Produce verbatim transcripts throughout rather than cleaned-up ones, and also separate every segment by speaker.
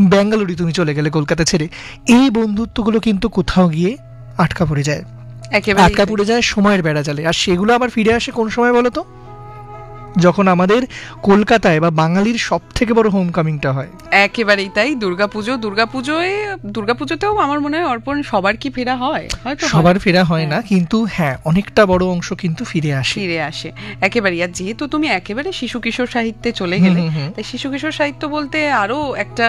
Speaker 1: ব্যাঙ্গালোরে তুমি চলে গেলে কলকাতা ছেড়ে, এই বন্ধুত্বগুলো কিন্তু কোথাও গিয়ে আটকা পড়ে যায়, আটকা পড়ে যায় সময়ের বেড়া জালে। আর সেগুলো আবার ফিরে আসে কোন সময় বলো তো? যখন আমাদের কলকাতায় বা বাঙালির সব থেকে বড় হোম কামিংটা হয়।
Speaker 2: একেবারেই তাই, দুর্গাপুজো দুর্গাপুজোয় দুর্গাপুজোতেও আমার মনে হয় অর্পণ সবার কি ফেরা হয়? হয়তো
Speaker 1: সবার ফেরা হয় না, কিন্তু হ্যাঁ অনেকটা বড় অংশ কিন্তু ফিরে আসে
Speaker 2: ফিরে আসে একেবারেই। আর যেহেতু তুমি একেবারে শিশু কিশোর সাহিত্যে চলে গেলে, তাই শিশু কিশোর সাহিত্য বলতে আরো একটা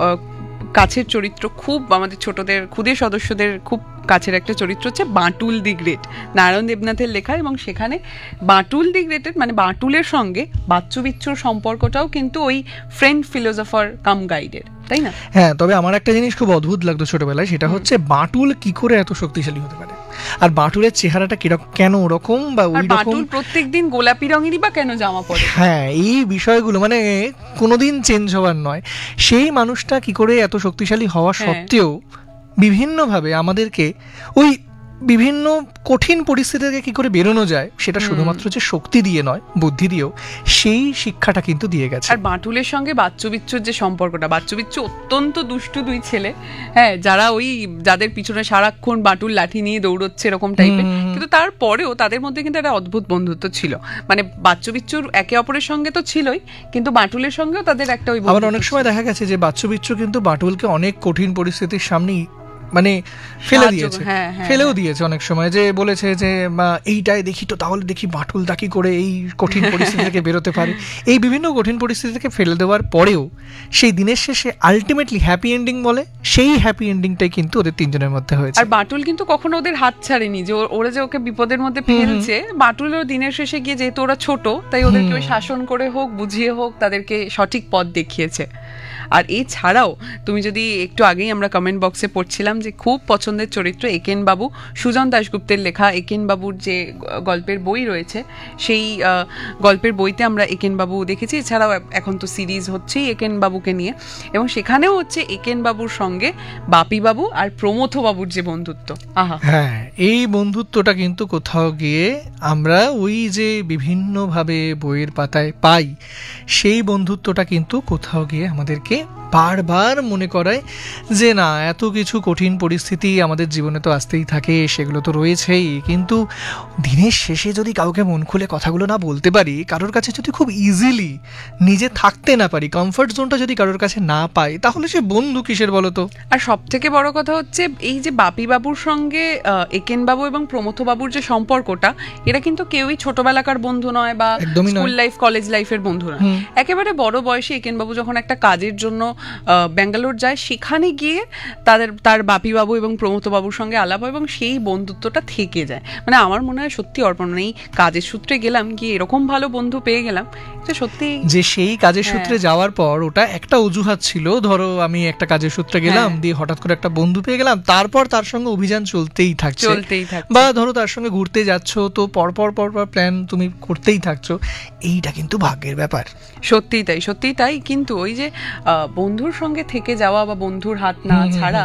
Speaker 2: কাছের চরিত্র, খুব আমাদের ছোটদের ক্ষুদে সদস্যদের খুব কাছের একটা চরিত্র হচ্ছে বাঁটুল দি গ্রেট, নারায়ণ দেবনাথের লেখা। এবং সেখানে বাঁটুল দি গ্রেটের মানে বাঁটুলের সঙ্গে বাচ্চু বিচ্চুর সম্পর্কটাও কিন্তু ওই ফ্রেন্ড ফিলোসফার কাম গাইডের, তাই না?
Speaker 1: হ্যাঁ, তবে আমার একটা জিনিস খুব অদ্ভুত লাগতো ছোটবেলায়, সেটা হচ্ছে বাঁটুল কি করে এত শক্তিশালী হতে পারে, আর বাঁটুলের চেহারাটা কিরকম, কেন ওরকম বা ওই রকম,
Speaker 2: বাঁটুল প্রত্যেকদিন গোলাপি রঙেরই বা কেন জামা পরে।
Speaker 1: হ্যাঁ, এই বিষয়গুলো মানে কোনোদিন চেঞ্জ হওয়ার নয়। সেই মানুষটা কি করে এত শক্তিশালী হওয়া সত্ত্বেও বিভিন্নভাবে আমাদেরকে ওই বিভিন্ন কঠিন পরিস্থিতি থেকে কি করে বেরোনো যায়, সেটা শুধুমাত্র যে শক্তি দিয়ে নয়, বুদ্ধি দিয়েও, সেই শিক্ষাটা কিন্তু দিয়ে গেছে।
Speaker 2: আর বাঁটুলের সঙ্গে বাচ্চু বিচ্চুর যে সম্পর্কটা, বাচ্চু বিচ্চু অত্যন্ত দুষ্টু দুই ছেলে, হ্যাঁ, যারা ওই যাদের পিছনে সারাক্ষণ বাঁটুল লাঠি নিয়ে দৌড়চ্ছে এরকম টাইপের, কিন্তু তারপরেও তাদের মধ্যে কিন্তু একটা অদ্ভুত বন্ধুত্ব ছিল। মানে বাচ্চু বিচ্চুর একে অপরের সঙ্গে তো ছিলই, কিন্তু বাঁটুলের সঙ্গেও তাদের একটা ওই
Speaker 1: আবার অনেক সময় দেখা গেছে যে বাচ্চু বিচ্চু কিন্তু বাঁটুলকে অনেক কঠিন পরিস্থিতির সামনেই মানে ফেলে দিয়েছে, ফেলেও দিয়েছে অনেক সময়, যে বলেছে যে এইটাই দেখি তো তাহলে দেখি বাঁটুল দাকি করে এই কঠিন পরিস্থিতি থেকে বেরোতে পারে। এই বিভিন্ন কঠিন পরিস্থিতি থেকে ফেলে দেওয়ার পরেও সেই দিনের শেষে আলটিমেটলি হ্যাপি এন্ডিং বলে, সেই হ্যাপি এন্ডিংটাই কিন্তু ওদের তিনজনের মধ্যে হয়েছে।
Speaker 2: আর বাঁটুল কিন্তু কখনো ওদের হাত ছাড়েনি, যে ওরা যে ওকে বিপদের মধ্যে ফেলছে, বাঁটুলের দিনের শেষে গিয়ে যেহেতু ওরা ছোট, তাই ওদেরকে ওই শাসন করে হোক বুঝিয়ে হোক তাদেরকে সঠিক পথ দেখিয়েছে। আর এছাড়াও তুমি যদি একটু আগেই আমরা কমেন্ট বক্সে পড়ছিলাম যে খুব পছন্দের চরিত্র একেন বাবু, সুজন দাশগুপ্তের লেখা একেন বাবুর যে গল্পের বই রয়েছে, সেই গল্পের বইতে আমরা একেন বাবু দেখেছি। এছাড়াও এখন তো সিরিজ হচ্ছেই একেন বাবুকে নিয়ে, এবং সেখানেও হচ্ছে একেন বাবুর সঙ্গে বাপি বাবু আর প্রমথ বাবুর যে বন্ধুত্ব, আহা,
Speaker 1: হ্যাঁ, এই বন্ধুত্বটা কিন্তু কোথাও গিয়ে আমরা ওই যে বিভিন্নভাবে বইয়ের পাতায় পাই, সেই বন্ধুত্বটা কিন্তু কোথাও গিয়ে আমাদেরকে বারবার মনে করায় যে না, এত কিছু কঠিন পরিস্থিতি আমাদের জীবনে তো আসতেই থাকে, সেগুলো তো রয়েছেই, কিন্তু দিনের শেষে যদি কাউকে মন খুলে কথাগুলো না বলতে পারি, কারোর কাছে যদি খুব ইজিলি নিজে থাকতে না পারি, কমফর্ট জোনটা যদি কারোর কাছে না পাই, তাহলে সে বন্ধু কিসের বলো তো?
Speaker 2: আর সব থেকে বড় কথা হচ্ছে এই যে বাপি বাবুর সঙ্গে একেন বাবু এবং প্রমথ বাবুর যে সম্পর্কটা, এরা কিন্তু কেউই ছোটবেলাকার বন্ধু নয় বা স্কুল লাইফ কলেজ লাইফের বন্ধু নয়। একেবারে বড় বয়সে একেন বাবু যখন একটা কাজের জন্য ব্যাঙ্গালোর যায়, সেখানে গিয়ে তাদের তার বাপি বাবু এবং প্রমথ বাবুর সঙ্গে আলাপ হয় এবং সেই বন্ধুত্বটা থেকে যায়। মানে আমার মনে হয় সত্যি অর্পণ, এই কাজের সূত্রে গেলাম, গিয়ে এরকম ভালো বন্ধু পেয়ে গেলাম, এটা সত্যি
Speaker 1: যে সেই কাজের সূত্রে যাওয়ার পর ওটা একটা অজুহাত ছিল, ধরো আমি একটা কাজের সূত্রে গেলাম, দিয়ে হঠাৎ করে একটা বন্ধু পেয়ে গেলাম, তারপর তার সঙ্গে অভিযান চলতেই থাকছে
Speaker 2: চলতেই থাকছে
Speaker 1: বা ধরো তার সঙ্গে ঘুরতে যাচ্ছ, তো পরপর পরপর প্ল্যান তুমি করতেই থাকছো, এইটা কিন্তু ভাগ্যের ব্যাপার।
Speaker 2: সত্যিই তাই, সত্যিই তাই। কিন্তু ওই যে বন্ধুর সঙ্গে থেকে যাওয়া বা বন্ধুর হাত না ছাড়া,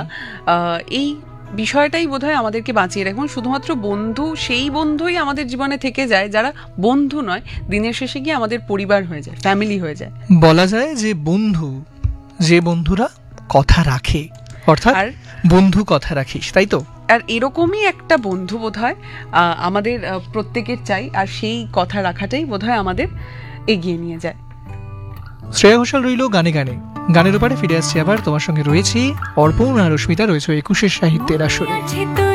Speaker 2: এই বিষয়টাই বোধহয় আমাদেরকে বাঁচিয়ে রাখবে। শুধুমাত্র বন্ধু, সেই বন্ধুই আমাদের জীবনে থেকে যায় যারা বন্ধু নয়, দিনের শেষে গিয়ে আমাদের পরিবার হয়ে যায়, ফ্যামিলি হয়ে যায়।
Speaker 1: বলা যায় যে বন্ধু, যে বন্ধুরা কথা রাখে, অর্থাৎ বন্ধু কথা রাখিস, তাই তো?
Speaker 2: আর এরকমই একটা বন্ধু বোধহয় আমাদের প্রত্যেকের চাই, আর সেই কথা রাখাটাই বোধহয় আমাদের এগিয়ে নিয়ে যায়।
Speaker 1: শ্রেয়া ঘোষাল রইল গানে গানে, গানের উপরে ফিরে আসছি আবার, তোমার সঙ্গে রয়েছি অর্পণ আর রশ্মিতা, রয়েছে একুশের সাহিত্যের আসরে।